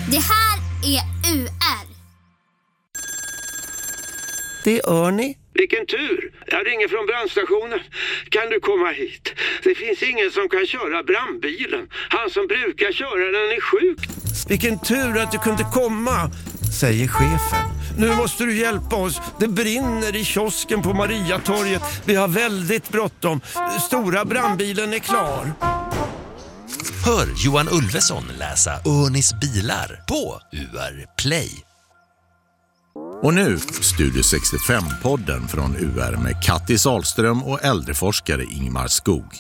Det här är UR. Det är Örni. Vilken tur! Jag ringer från brandstationen. Kan du komma hit? Det finns ingen som kan köra brandbilen. Han som brukar köra den är sjuk. Vilken tur att du kunde komma, säger chefen. Nu måste du hjälpa oss. Det brinner i kiosken på Mariatorget. Vi har väldigt bråttom. Stora brandbilen är klar. Hör Johan Ulveson läsa Örnis bilar på UR Play. Och nu Studio 65-podden från UR med Kattis Ahlström och äldreforskare Ingmar Skog.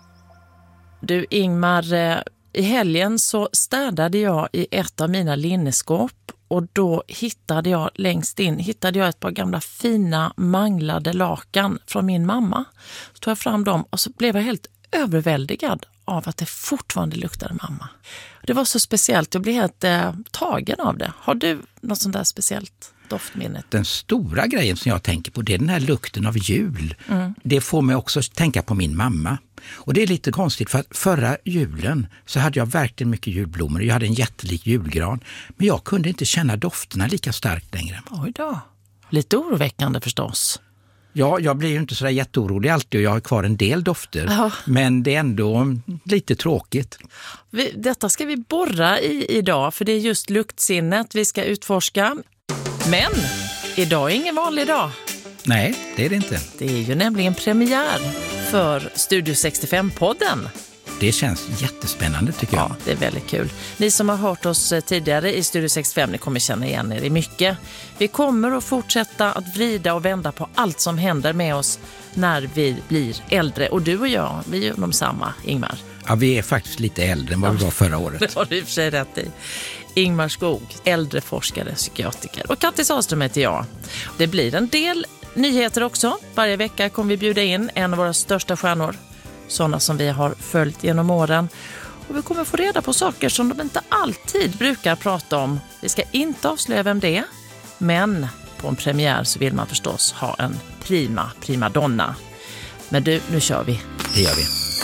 Du Ingmar, i helgen så städade jag i ett av mina linneskåp och då hittade jag längst in ett par gamla fina manglade lakan från min mamma. Så tog jag fram dem och så blev jag helt överväldigad av att det fortfarande luktade mamma. Det var så speciellt, jag blev helt tagen av det. Har du något sånt där speciellt doftminnet? Den stora grejen som jag tänker på, det är den här lukten av jul. Det får mig också tänka på min mamma. Och det är lite konstigt för att förra julen så hade jag verkligen mycket julblommor. Jag hade en jättelik julgran. Men jag kunde inte känna dofterna lika starkt längre. Oj då. Lite oroväckande förstås. Ja, jag blir ju inte sådär jätteorolig alltid och jag har kvar en del dofter. Ja. Men det är ändå lite tråkigt. Detta ska vi borra i idag för det är just luktsinnet vi ska utforska. Men idag är ingen vanlig dag. Nej, det är det inte. Det är ju nämligen premiär för Studio 65-podden. Det känns jättespännande tycker jag. Ja, det är väldigt kul. Ni som har hört oss tidigare i Studio 65, ni kommer känna igen er i mycket. Vi kommer att fortsätta att vrida och vända på allt som händer med oss när vi blir äldre. Och du och jag, vi är ju de samma, Ingmar. Ja, vi är faktiskt lite äldre än vad vi var förra året. Det har du i och för sig rätt i. Ingmar Skog, äldreforskare, psykiatriker. Och Kattis Ahlström heter jag. Det blir en del nyheter också. Varje vecka kommer vi bjuda in en av våra största stjärnor. Sådana som vi har följt genom åren. Och vi kommer få reda på saker som de inte alltid brukar prata om. Vi ska inte avslöja vem det är. Men på en premiär så vill man förstås ha en primadonna. Men du, nu kör vi. Det gör vi.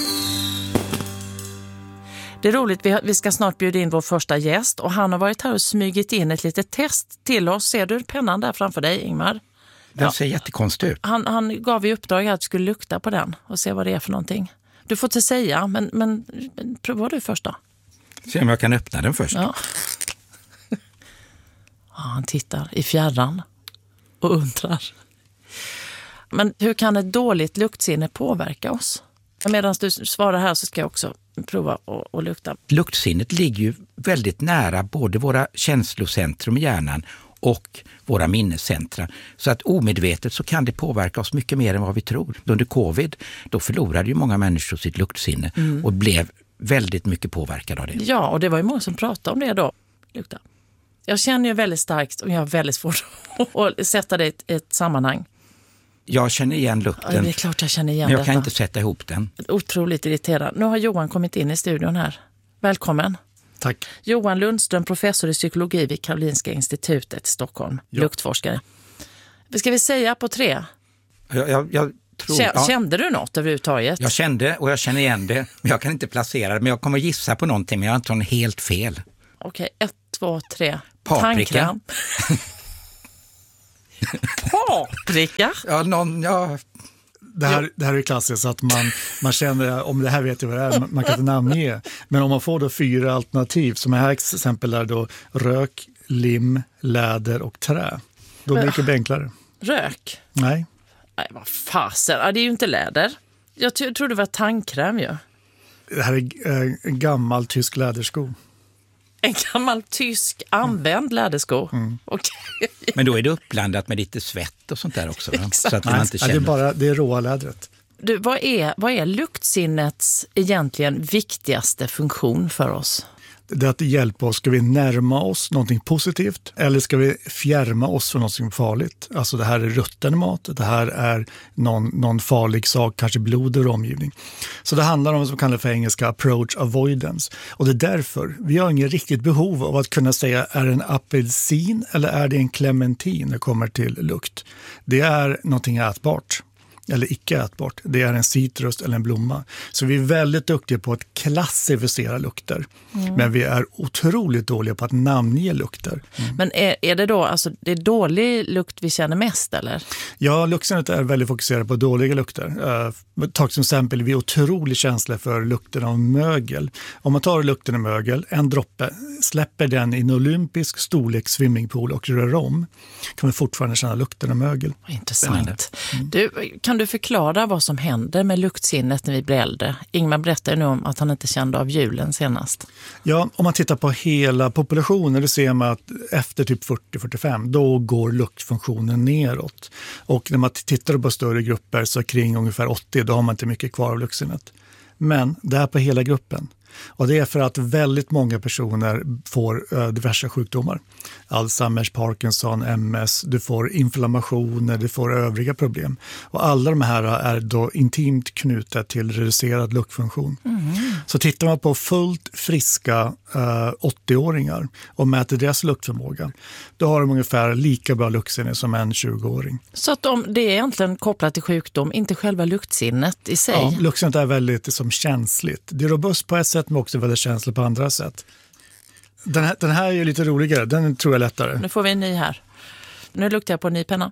Det är roligt, vi ska snart bjuda in vår första gäst. Och han har varit här och smygit in ett litet test till oss. Ser du pennan där framför dig, Ingmar? Den ser jättekonstig ut. Han gav i uppdrag att du skulle lukta på den och se vad det är för någonting. Du får inte säga, men prova du först då. Se om jag kan öppna den först. Ja. Ja, han tittar i fjärran och undrar. Men hur kan ett dåligt luktsinne påverka oss? Medan du svarar här så ska jag också prova att lukta. Luktsinnet ligger ju väldigt nära både våra känslocentrum i hjärnan och våra minnescentra. Så att omedvetet så kan det påverka oss mycket mer än vad vi tror. Under covid, då förlorade ju många människor sitt luktsinne och blev väldigt mycket påverkade av det. Ja, och det var ju många som pratade om det då. Lukta. Jag känner ju väldigt starkt och jag har väldigt svårt att sätta det i ett sammanhang. Jag känner igen lukten. Ja, det är klart jag känner igen men jag detta. kan inte sätta ihop den. Otroligt irriterad. Nu har Johan kommit in i studion här. Välkommen. Tack. Johan Lundström, professor i psykologi vid Karolinska institutet i Stockholm. Ja. Luktforskare. Ska vi säga på 3? Jag tror, Kände du något överhuvudtaget? Jag kände och jag känner igen det. Men jag kan inte placera det. Men jag kommer gissa på någonting. Men jag har inte någon helt fel. Okej, 1, 2, 3. Paprika. Paprika? Ja. Det här är klassiskt så att man känner, om det här vet jag vad det är, man kan inte namnge. Men om man får då 4 alternativ, som är här exempel är då rök, lim, läder och trä. Då blir det mycket enklare. Rök? Nej, vad fasen. Det är ju inte läder. Jag tror det var tandkräm ju. Det här är en gammal tysk lädersko. En gammal tysk använd lädersko. Okay. Men då är det uppblandat med lite svett och sånt där också. Så att man inte känner. Det är råa lädret. Du, vad är luktsinnets egentligen viktigaste funktion för oss? Det är att hjälpa oss. Ska vi närma oss någonting positivt eller ska vi fjärma oss från någonting farligt? Alltså det här är rutten mat, det här är någon farlig sak, kanske blod och omgivning. Så det handlar om vad som kallas för engelska approach avoidance. Och det är därför vi har ingen riktigt behov av att kunna säga är det en apelsin eller är det en clementin när det kommer till lukt. Det är någonting ätbart. eller icke ätbart. Det är en citrus eller en blomma. Så vi är väldigt duktiga på att klassificera lukter. Men vi är otroligt dåliga på att namnge lukter. Men är det då, alltså det är dålig lukt vi känner mest eller? Ja, luktsinnet är väldigt fokuserad på dåliga lukter. Ta som exempel, vi är otroligt känsliga för lukten av mögel. Om man tar lukten av mögel, en droppe, släpper den i en olympisk storlek swimmingpool och rör om, kan vi fortfarande känna lukten av mögel. Intressant. Kan du förklara vad som händer med luktsinnet när vi blir äldre? Ingmar berättade nu om att han inte kände av julen senast. Ja, om man tittar på hela populationen, då ser man att efter typ 40-45, då går luktfunktionen neråt. Och när man tittar på större grupper så kring ungefär 80, då har man inte mycket kvar av luktsinnet. Men det är på hela gruppen. Och det är för att väldigt många personer får diverse sjukdomar. Alzheimers, Parkinson, MS, du får inflammationer, du får övriga problem. Och alla de här är då intimt knutna till reducerad luktfunktion. Så tittar man på fullt friska 80-åringar och mäter deras luktförmåga, då har de ungefär lika bra luktsinne som en 20-åring. Så att det är egentligen kopplat till sjukdom, inte själva luktsinnet i sig? Ja, luktsinnet är väldigt känsligt. Det är robust på ett sätt men också väldigt känsligt på andra sätt. Den här är ju lite roligare, den tror jag är lättare. Nu får vi en ny här. Nu luktar jag på en ny penna.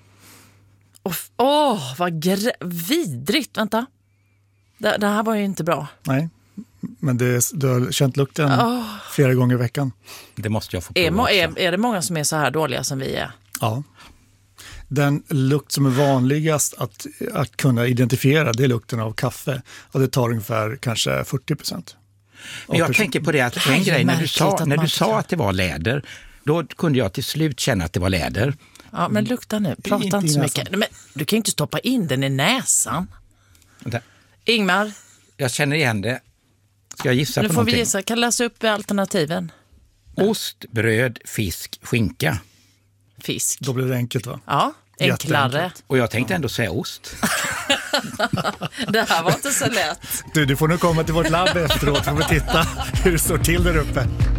Vad vidrigt, vänta. Det här var ju inte bra. Nej, men du har känt lukten flera gånger i veckan. Det måste jag få prova. Är det många som är så här dåliga som vi är? Ja. Den lukt som är vanligast att kunna identifiera, det är lukten av kaffe. Och det tar ungefär kanske 40%. Men jag tänker på det att en grej, när du sa att det var läder, då kunde jag till slut känna att det var läder. Ja, men lukta nu. Prata inte så mycket. Men du kan ju inte stoppa in den i näsan. Vänta. Ingmar. Jag känner igen det. Ska jag gissa på någonting? Nu får vi gissa. Kan läsa upp alternativen. Ost, bröd, fisk, skinka. Fisk. Då blir det enkelt, va? Ja, enklare. Och jag tänkte ändå säga ost. Det här var inte så lätt. Du får nu komma till vårt labb efteråt och titta hur det står till där uppe.